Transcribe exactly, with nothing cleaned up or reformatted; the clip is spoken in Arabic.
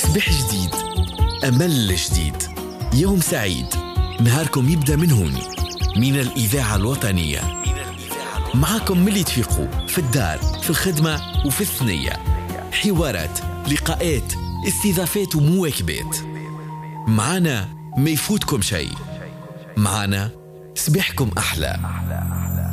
صبح جديد، أمل جديد، يوم سعيد، نهاركم يبدأ من هون، من الإذاعة الوطنية. معكم ملي تفيقوا في الدار، في الخدمة وفي الثنية. حوارات، لقاءات، استضافات ومواكبات. معنا ما يفوتكم شيء. معنا صباحكم أحلى.